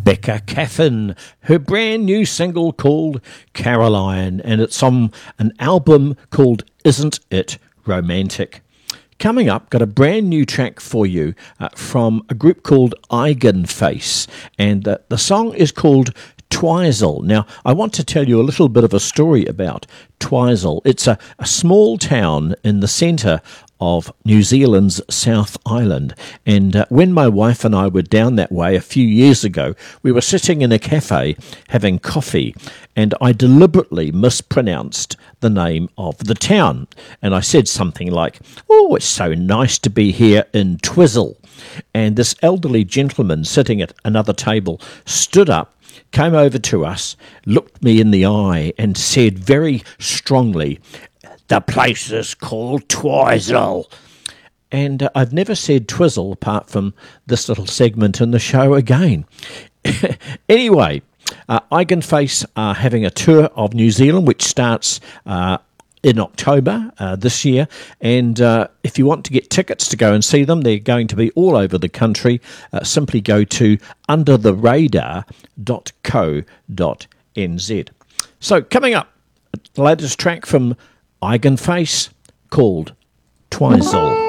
Rebecca Caffin, her brand new single called Caroline, and it's on an album called Isn't It Romantic? Coming up, got a brand new track for you from a group called Eigenface, and the song is called Twizel. Now, I want to tell you a little bit of a story about Twizel. It's a small town in the centre of New Zealand's South Island, and when my wife and I were down that way a few years ago, we were sitting in a cafe having coffee, and I deliberately mispronounced the name of the town, and I said something like, "Oh, it's so nice to be here in Twizel," and this elderly gentleman sitting at another table stood up, came over to us, looked me in the eye and said very strongly, "The place is called Twizel." And I've never said Twizzle apart from this little segment in the show again. Anyway, Eigenface are having a tour of New Zealand, which starts in October this year, and if you want to get tickets to go and see them, they're going to be all over the country. Simply go to undertheradar.co.nz. So coming up, the latest track from Eigenface called Twizel.